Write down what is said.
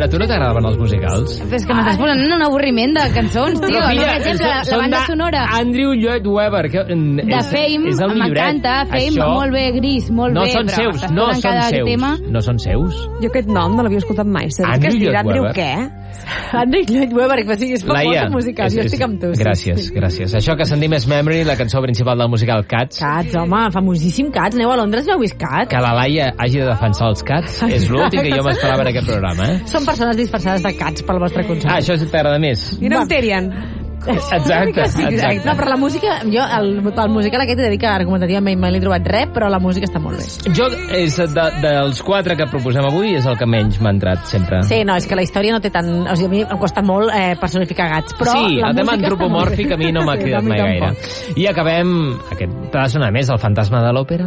a tu no t'agradaven els musicals? És que m'estàs posant en un avorriment de cançons, tio. Però, Per exemple, la banda sonora Andrew Lloyd Webber, que de Fame, m'encanta. Fame, molt bé, Gris, molt bé. No són seus, no són seus. No són seus. Jo aquest nom no l'havia escoltat mai. Andrew Lloyd Andrew Webber. Què? Andrew Lloyd Webber, que és famós musical. Jo estic amb tu. Gràcies. Això que sentim és Memory, la cançó principal del musical Cats. Cats, home, famosíssim Cats. Aneu a Londres, no heu vist Cats? Que la Laia hagi de defensar els cats és l'últim que jo m'esperava en aquest programa, Són persones disfressades de cats pel vostre concert. Això t'agrada més. I no en Tyrion. Exacte. No, però la música, jo el musical aquest he de dir que argumentativament mai l'he trobat res, però la música està molt bé. Jo, dels 4 que proposem avui, és el que menys m'ha entrat sempre. Sí, no, és que la història no té tant... O sigui, a mi em costa molt personificar gats, però sí, la el tema música antropomòrfic a mi no m'ha cridat mai gaire. I acabem... Aquest t'ha de sonar més, El fantasma de l'òpera?